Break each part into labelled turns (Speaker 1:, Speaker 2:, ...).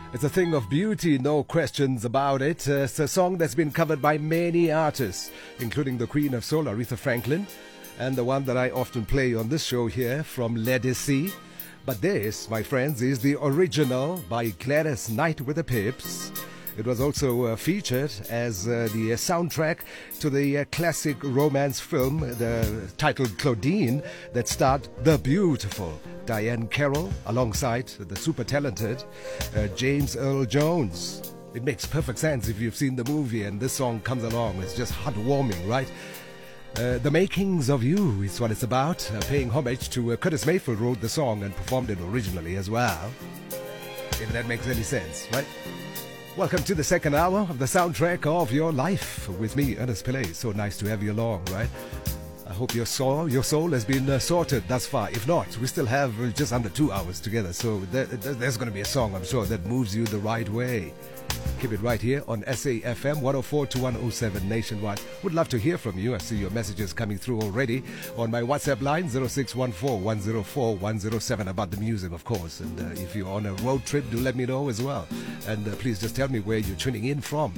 Speaker 1: It's a thing of beauty, no questions about it. It's a song that's been covered by many artists, including the Queen of Soul, Aretha Franklin, and the one that I often play on this show here from Ledisi. But this, my friends, is the original by Gladys Knight with the Pips. It was also featured as the soundtrack to the classic romance film titled Claudine that starred the beautiful Diane Carroll alongside the super talented James Earl Jones. It makes perfect sense if you've seen the movie and this song comes along. It's just heartwarming, right? The Makings of You is what it's about. Paying homage to Curtis Mayfield wrote the song and performed it originally as well. If that makes any sense, right? Welcome to the second hour of the soundtrack of your life with me, Ernest Pillay. So nice to have you along, right? I hope your soul has been sorted thus far. If not, we still have just under 2 hours together. So there's going to be a song, I'm sure, that moves you the right way. Keep it right here on SAFM 104 to 107 nationwide. Would love to hear from you. I see your messages coming through already on my WhatsApp line 0614 104 107 about the music, of course. And if you're on a road trip, do let me know as well. And please just tell me where you're tuning in from.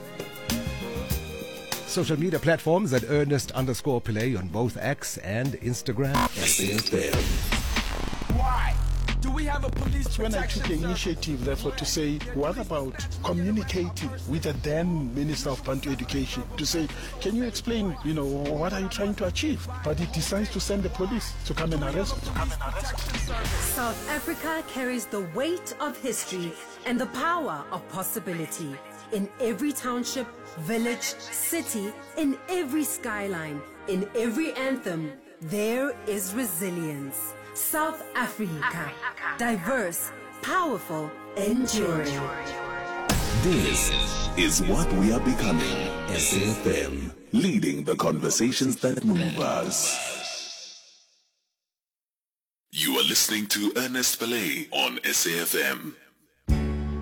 Speaker 1: Social media platforms at Ernest_Pillay on both X and Instagram.
Speaker 2: SAFM.
Speaker 3: Why? Do we have a police protection?
Speaker 4: When I took the initiative, therefore, to say, what about communicating with the then Minister of Bantu Education to say, can you explain, what are you trying to achieve? But he decides to send the police to come and arrest us.
Speaker 5: South Africa carries the weight of history and the power of possibility. In every township, village, city, in every skyline, in every anthem, there is resilience. South Africa, diverse, powerful, enduring.
Speaker 2: This is what we are becoming. SAFM, leading the conversations that move us. You are listening to Ernest Pillay on SAFM.